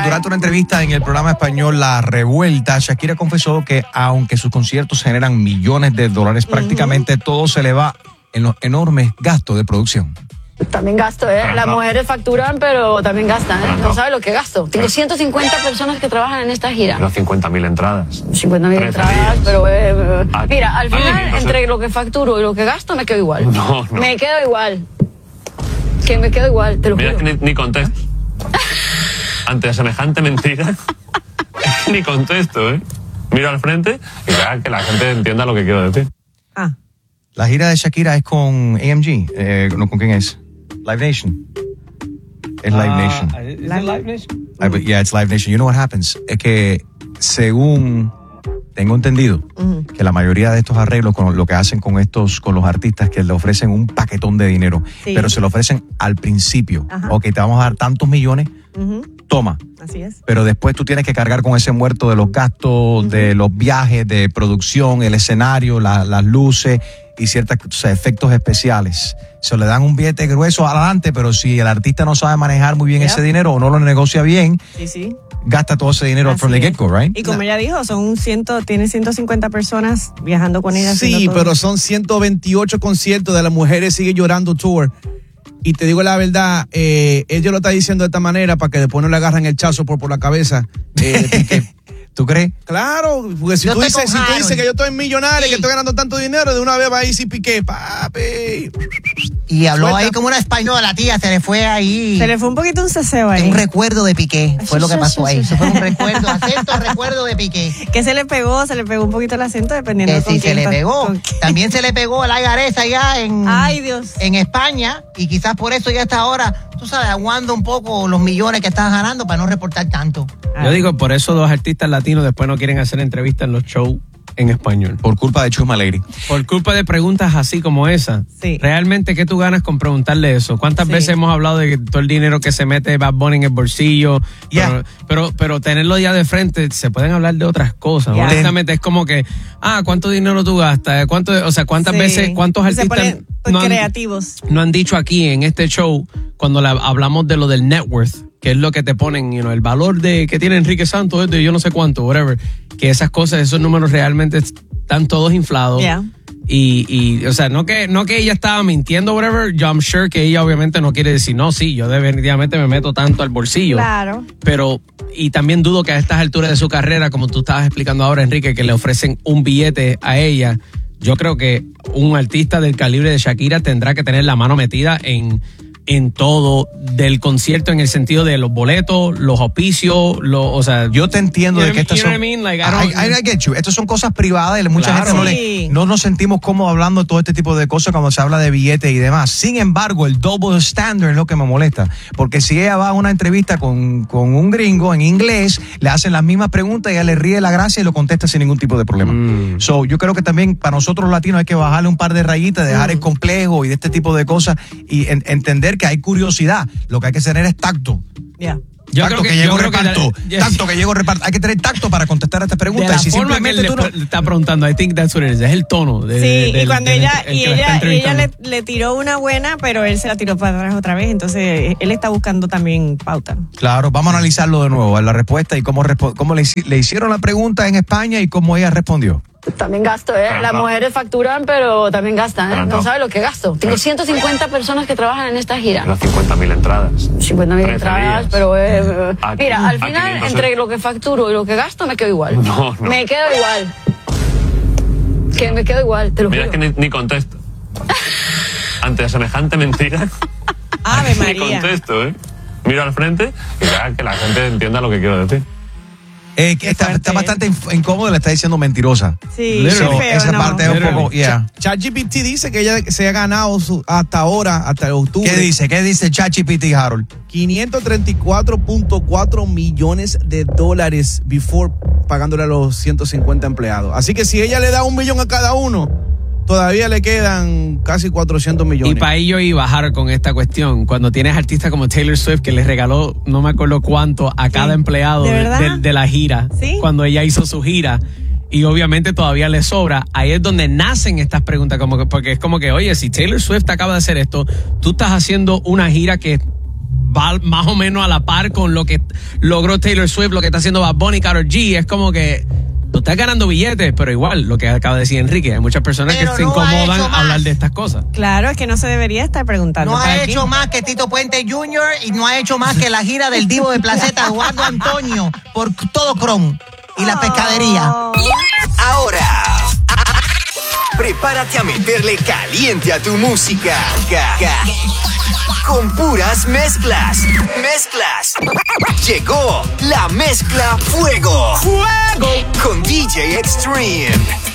durante una entrevista en el programa español La Revuelta, Shakira confesó que aunque sus conciertos generan millones de dólares, prácticamente todo se le va en los enormes gastos de producción. También gasto, Las mujeres facturan, pero también gastan, No sabes lo que gasto. Tengo 150 personas que trabajan en esta gira. Unas 50.000 entradas. 50.000 entradas, pero... mira, al final, entre lo que facturo y lo que gasto, me quedo igual. No. Me quedo igual. Que me quedo igual, te lo juro. Mira, es que ni contesto. Ante semejante mentira, ni contesto, Miro al frente y ya que la gente entienda lo que quiero decir. La gira de Shakira es con AMG. ¿No, con quién es? Live Nation. Es Live Nation. ¿Es Live Nation? Yeah, it's Live Nation. You know what happens? Es que según tengo entendido, que la mayoría de estos arreglos con lo que hacen con los artistas, que le ofrecen un paquetón de dinero, pero se lo ofrecen al principio. Ok, te vamos a dar tantos millones, toma. Así es. Pero después tú tienes que cargar con ese muerto de los gastos, de los viajes, de producción, el escenario, las luces y ciertos efectos especiales. Se le dan un billete grueso adelante, pero si el artista no sabe manejar muy bien ese dinero o no lo negocia bien, gasta todo ese dinero from the get-go, right? Y como ella dijo, tiene 150 personas viajando con ella. Sí, pero son 128 conciertos de las mujeres sigue llorando tour. Y te digo la verdad, ella lo está diciendo de esta manera para que después no le agarren el chazo por la cabeza. ¿Tú crees? Claro, porque si tú dices que yo estoy millonario, que estoy ganando tanto dinero, de una vez va ahí sí Piqué, papi. Y habló ahí como una española, tía, se le fue ahí. Se le fue un poquito un ceseo ahí. Un recuerdo de Piqué, fue lo que pasó ahí. Eso fue un recuerdo, recuerdo de Piqué. Que se le pegó un poquito el acento dependiendo de si se le pegó. También se le pegó el IRS allá en España, y quizás por eso ya está ahora, tú sabes, aguando un poco los millones que estás ganando para no reportar tanto. Yo digo, por eso dos artistas latinos después no quieren hacer entrevistas en los shows en español. Por culpa de Chuma Lady. Por culpa de preguntas así como esa. Sí. Realmente, ¿qué tú ganas con preguntarle eso? ¿Cuántas veces hemos hablado de que todo el dinero que se mete Bad Bunny en el bolsillo? Yeah. Pero tenerlo ya de frente, se pueden hablar de otras cosas. Yeah. Honestamente, es como que, ¿cuánto dinero tú gastas? ¿Cuántas veces, cuántos artistas creativos no han dicho aquí en este show cuando hablamos de lo del net worth? Que es lo que te ponen, el valor que tiene Enrique Santos, yo no sé cuánto, whatever, que esas cosas, esos números realmente están todos inflados. Yeah. Y o sea, no que ella estaba mintiendo, whatever, I'm sure que ella obviamente no quiere decir, no, sí, yo definitivamente me meto tanto al bolsillo. Claro. Pero, y también dudo que a estas alturas de su carrera, como tú estabas explicando ahora, Enrique, que le ofrecen un billete a ella, yo creo que un artista del calibre de Shakira tendrá que tener la mano metida en todo del concierto, en el sentido de los boletos, los auspicios, o sea... Yo te entiendo de que estas son... I get you. Estas son cosas privadas y mucha gente no nos sentimos cómodos hablando de todo este tipo de cosas cuando se habla de billetes y demás. Sin embargo, el double standard es lo que me molesta. Porque si ella va a una entrevista con un gringo en inglés, le hacen las mismas preguntas y ella le ríe la gracia y lo contesta sin ningún tipo de problema. So, yo creo que también para nosotros los latinos hay que bajarle un par de rayitas, dejar el complejo y de este tipo de cosas y entender que hay curiosidad. Lo que hay que tener es tacto. Yeah. Tacto que llegó reparto. Hay que tener tacto para contestar a estas preguntas. De la si forma simplemente que tú le está preguntando, I think that's what it is. Es el tono. Y cuando ella le tiró una buena, pero él se la tiró para atrás otra vez. Entonces, él está buscando también pauta. Claro, vamos a analizarlo de nuevo, la respuesta y cómo le hicieron la pregunta en España y cómo ella respondió. También gasto, Las mujeres facturan, pero también gastan, No sabes lo que gasto. Tengo 150 personas que trabajan en esta gira. Unas 50.000 entradas. 50.000 entradas, pero... mira, al final, entre lo que facturo y lo que gasto, me quedo igual. No. Me quedo igual. Que me quedo igual, te lo juro. Mira, es que ni contesto. Ante semejante mentira, Ave María. Ni contesto, Miro al frente y ya que la gente entienda lo que quiero decir. Está bastante incómodo, le está diciendo mentirosa. Sí, esa parte es un poco, ChatGPT dice que ella se ha ganado hasta ahora, hasta octubre. ¿Qué dice ChatGPT, Harold? $534.4 millones before pagándole a los 150 empleados. Así que si ella le da $1 millón a cada uno, todavía le quedan casi 400 millones. Y para ello y bajar con esta cuestión, cuando tienes artistas como Taylor Swift que les regaló no me acuerdo cuánto a cada empleado de la gira, cuando ella hizo su gira, y obviamente todavía le sobra, ahí es donde nacen estas preguntas, porque es como que, oye, si Taylor Swift acaba de hacer esto, tú estás haciendo una gira que va más o menos a la par con lo que logró Taylor Swift, lo que está haciendo Bad Bunny, Karol G. Es como que tú estás ganando billetes, pero igual, lo que acaba de decir Enrique, hay muchas personas que se incomodan a hablar de estas cosas. Claro, es que no se debería estar preguntando. No ha hecho más que Tito Puente Jr. y no ha hecho más que la gira del Divo de Placeta, Eduardo Antonio, por todo Chrome y la pescadería. Ahora, prepárate a meterle caliente a tu música. Con puras mezclas. Llegó la mezcla Fuego. Con DJ Extreme.